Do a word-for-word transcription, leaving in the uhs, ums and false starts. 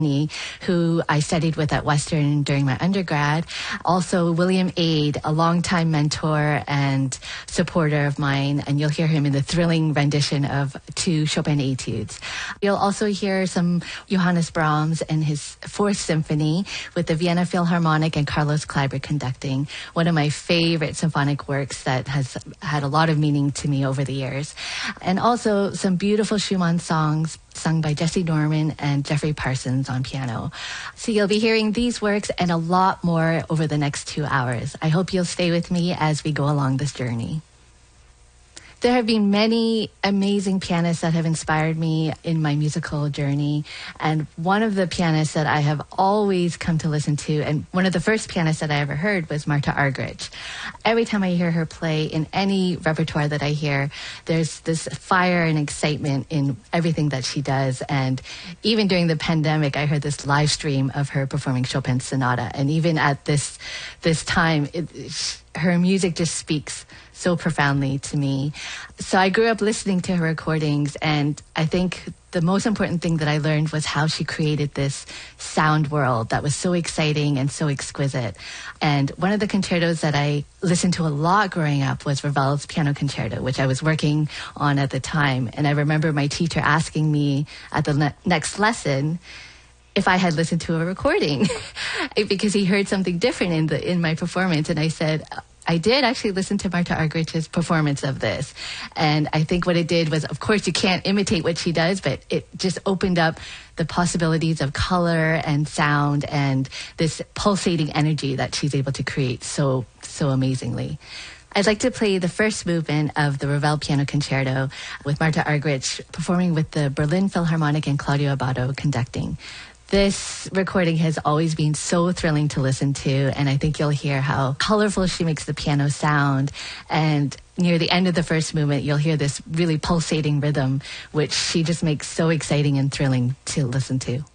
who I studied with at Western during my undergrad. Also, William Aid, a longtime mentor and supporter of mine, and you'll hear him in the thrilling rendition of two Chopin etudes. You'll also hear some Johannes Brahms and his Fourth Symphony with the Vienna Philharmonic and Carlos Kleiber conducting, one of my favorite symphonic works that has had a lot of meaning to me over the years. And also some beautiful Schumann songs sung by Jesse Norman and Jeffrey Parsons on piano. So you'll be hearing these works and a lot more over the next two hours. I hope you'll stay with me as we go along this journey. There have been many amazing pianists that have inspired me in my musical journey. And one of the pianists that I have always come to listen to, and one of the first pianists that I ever heard, was Marta Argerich. Every time I hear her play in any repertoire that I hear, there's this fire and excitement in everything that she does. And even during the pandemic, I heard this live stream of her performing Chopin's Sonata. And even at this, this time, it, her music just speaks so profoundly to me. So I grew up listening to her recordings, and I think the most important thing that I learned was how she created this sound world that was so exciting and so exquisite. And one of the concertos that I listened to a lot growing up was Ravel's Piano Concerto, which I was working on at the time. And I remember my teacher asking me at the ne- next lesson if I had listened to a recording because he heard something different in the in my performance. And I said, I did actually listen to Marta Argerich's performance of this. And I think what it did was, of course, you can't imitate what she does, but it just opened up the possibilities of color and sound and this pulsating energy that she's able to create so, so amazingly. I'd like to play the first movement of the Ravel Piano Concerto with Marta Argerich performing with the Berlin Philharmonic and Claudio Abbado conducting. This recording has always been so thrilling to listen to, and I think you'll hear how colorful she makes the piano sound. And near the end of the first movement, you'll hear this really pulsating rhythm, which she just makes so exciting and thrilling to listen to.